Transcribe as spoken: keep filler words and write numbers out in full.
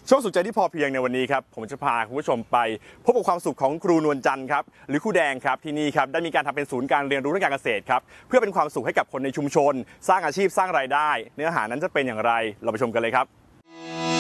ช่วงสุขใจที่พอเพียงในวันนี้ครับผมจะพาคุณผู้ชมไปพบกับความสุขของครูนวลจันทร์ครับหรือครูแดงครับที่นี่ครับได้มีการทำเป็นศูนย์การเรียนรู้ด้านการเกษตรครับเพื่อเป็นความสุขให้กับคนในชุมชนสร้างอาชีพสร้างรายได้เนื้อหานั้นจะเป็นอย่างไรเราไปชมกันเลยครับ